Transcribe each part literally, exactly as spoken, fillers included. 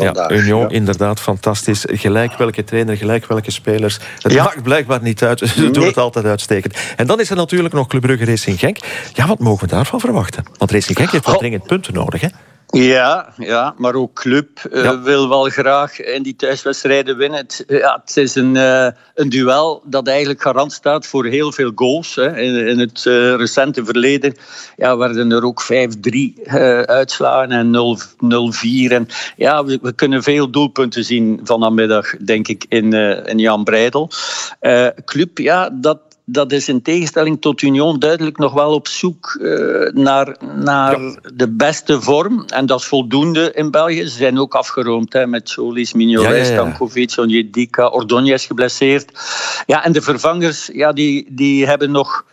vandaag. Ja, Union, ja. inderdaad, fantastisch. Gelijk welke trainer, gelijk welke spelers. Het Ja. maakt blijkbaar niet uit. Ze Nee. doen het altijd uitstekend. En dan is er natuurlijk nog Club Brugge Racing Genk. Ja, wat mogen we daarvan verwachten? Want Racing Genk heeft wel Oh. dringend punten nodig, hè? Ja, ja, maar ook Club uh, Ja. wil wel graag in die thuiswedstrijden winnen. Het, ja, het is een, uh, een duel dat eigenlijk garant staat voor heel veel goals. Hè. In, in het uh, recente verleden ja, werden er ook vijf drie uh, uitslagen en nul vier. En, ja, we, we kunnen veel doelpunten zien vanmiddag, denk ik, in, uh, in Jan Breidel. Uh, Club, ja, dat... Dat is in tegenstelling tot Union duidelijk nog wel op zoek uh, naar, naar ja. de beste vorm. En dat is voldoende in België. Ze zijn ook afgeroomd hè, met Solis, Mignolet, ja, ja, ja. Stankovic, Onyedika, Ordóñez geblesseerd. Ja, en de vervangers ja, die, die hebben nog...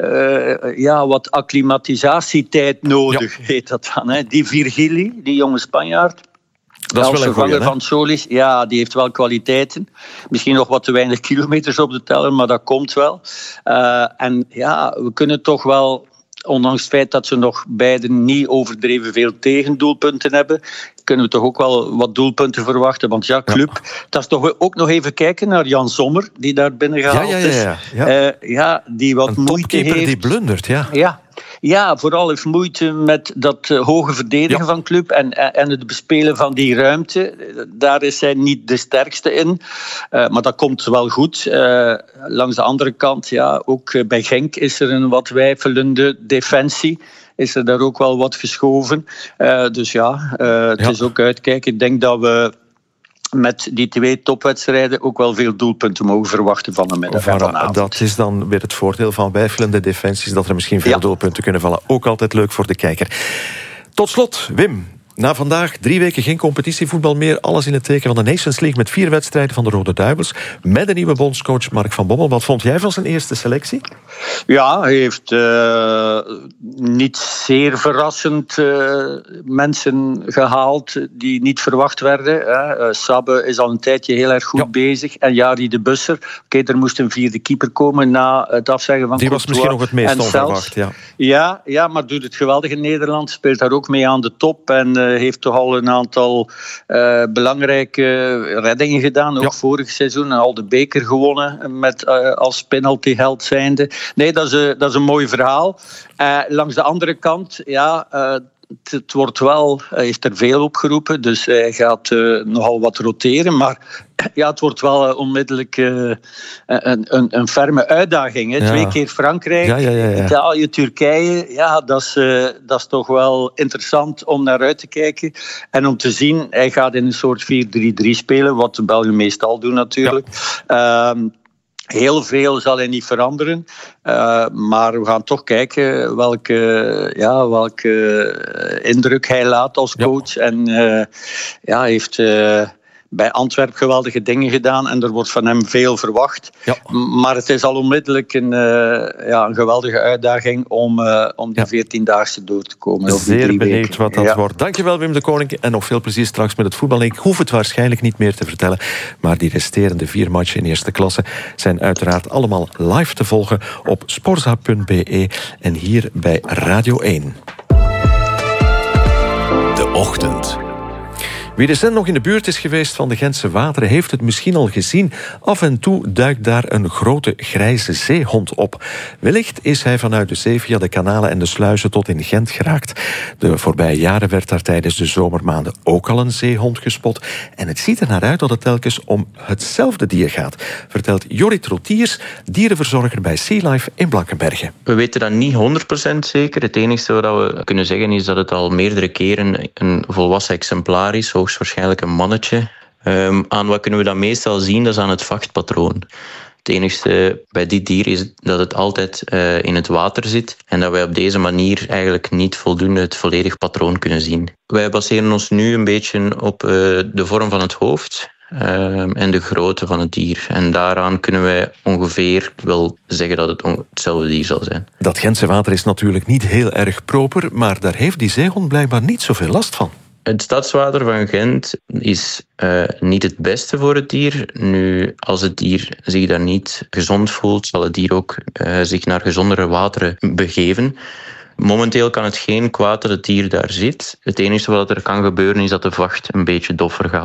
Uh, ja, wat acclimatisatietijd nodig, ja. heet dat dan. Hè. Die Virgili, die jonge Spanjaard. Dat is wel een vervanger goeie, van Solis, ja, die heeft wel kwaliteiten. Misschien nog wat te weinig kilometers op de teller, maar dat komt wel. Uh, en ja, we kunnen toch wel, ondanks het feit dat ze nog beiden niet overdreven veel tegendoelpunten hebben, kunnen we toch ook wel wat doelpunten verwachten. Want ja, Club, ja. dat is toch ook nog even kijken naar Jan Sommer, die daar binnen gehaald ja, ja, ja, ja. ja. is. Uh, ja, die wat een moeite heeft. Die blundert, ja. Ja. Ja, vooral heeft moeite met dat uh, hoge verdedigen ja. van Club en, en het bespelen van die ruimte. Daar is hij niet de sterkste in. Uh, maar dat komt wel goed. Uh, langs de andere kant, ja, ook uh, bij Genk is er een wat weifelende defensie. Is er daar ook wel wat geschoven. Uh, dus ja, uh, het ja. is ook uitkijken. Ik denk dat we met die twee topwedstrijden ook wel veel doelpunten mogen verwachten van de middag en vanavond. Dat is dan weer het voordeel van wijfelende defensies, dat er misschien veel ja. doelpunten kunnen vallen. Ook altijd leuk voor de kijker. Tot slot, Wim. Na vandaag drie weken geen competitievoetbal meer. Alles in het teken van de Nations League met vier wedstrijden van de Rode Duivels. Met de nieuwe bondscoach Mark van Bommel. Wat vond jij van zijn eerste selectie? Ja, hij heeft uh, niet zeer verrassend uh, mensen gehaald die niet verwacht werden. Hè. Uh, Sabbe is al een tijdje heel erg goed ja. bezig. En Jari de Busser. Oké, okay, er moest een vierde keeper komen na het afzeggen van Die was Courtois misschien nog het meest onverwacht. Ja. Ja, ja, maar doet het geweldig in Nederland. Speelt daar ook mee aan de top. En uh, heeft toch al een aantal uh, belangrijke reddingen gedaan. Ook ja. vorig seizoen. En al de beker gewonnen met, uh, als penaltyheld zijnde. Nee, dat is, een, dat is een mooi verhaal. Uh, langs de andere kant, ja... Uh, Het wordt wel, hij heeft er veel opgeroepen, dus hij gaat uh, nogal wat roteren. Maar ja, het wordt wel uh, onmiddellijk uh, een, een, een ferme uitdaging. Hè. Ja. Twee keer Frankrijk, ja, ja, ja, ja. Italië, Turkije. Ja, dat is, uh, dat is toch wel interessant om naar uit te kijken. En om te zien, hij gaat in een soort vier drie drie spelen, wat de Belgen meestal doen natuurlijk. Ja. Um, Heel veel zal hij niet veranderen. Uh, maar we gaan toch kijken welke, ja, welke indruk hij laat als coach. Ja. En uh, ja, hij heeft uh, bij Antwerpen geweldige dingen gedaan. En er wordt van hem veel verwacht. Ja. Maar het is al onmiddellijk een, uh, ja, een geweldige uitdaging om, uh, om die veertiendaagse door te komen. Zeer benieuwd wat dat ja. wordt. Dankjewel Wim de Koning. En nog veel plezier straks met het voetbal. Ik hoef het waarschijnlijk niet meer te vertellen. Maar die resterende vier matchen in eerste klasse zijn uiteraard allemaal live te volgen op sporza punt b e en hier bij Radio één. De Ochtend. Wie recent nog in de buurt is geweest van de Gentse wateren heeft het misschien al gezien. Af en toe duikt daar een grote grijze zeehond op. Wellicht is hij vanuit de zee via de kanalen en de sluizen tot in Gent geraakt. De voorbije jaren werd daar tijdens de zomermaanden ook al een zeehond gespot. En het ziet er naar uit dat het telkens om hetzelfde dier gaat, vertelt Jorrit Rotiers, dierenverzorger bij Sea Life in Blankenberge. We weten dat niet honderd procent zeker. Het enige wat we kunnen zeggen is dat het al meerdere keren een volwassen exemplaar is, hoogstwaarschijnlijk een mannetje. Um, aan wat kunnen we dat meestal zien? Dat is aan het vachtpatroon. Het enigste bij dit dier is dat het altijd uh, in het water zit en dat wij op deze manier eigenlijk niet voldoende het volledig patroon kunnen zien. Wij baseren ons nu een beetje op uh, de vorm van het hoofd uh, en de grootte van het dier. En daaraan kunnen wij ongeveer wel zeggen dat het on- hetzelfde dier zal zijn. Dat Gentse water is natuurlijk niet heel erg proper, maar daar heeft die zeehond blijkbaar niet zoveel last van. Het stadswater van Gent is uh, niet het beste voor het dier. Nu, als het dier zich daar niet gezond voelt, zal het dier ook uh, zich naar gezondere wateren begeven. Momenteel kan het geen kwaad dat het dier daar zit. Het enige wat er kan gebeuren is dat de vacht een beetje doffer gaat